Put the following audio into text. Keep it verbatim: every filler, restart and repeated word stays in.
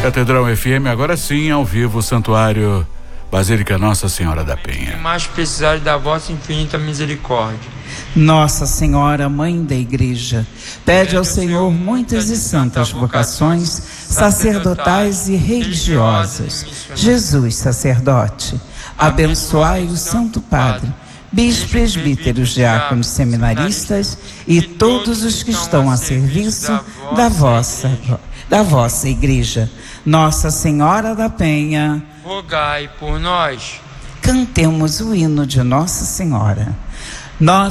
Catedral F M, agora sim, ao vivo, Santuário Basílica Nossa Senhora da Penha. Mais precisar da vossa infinita misericórdia. Nossa Senhora, Mãe da Igreja, pede ao Senhor muitas e santas vocações sacerdotais e religiosas. Jesus, sacerdote, abençoai o Santo Padre, bispos, presbíteros, diáconos, seminaristas e todos os que estão a serviço da vossa, da vossa Igreja. Nossa Senhora da Penha, rogai por nós. Cantemos o hino de Nossa Senhora. Nossa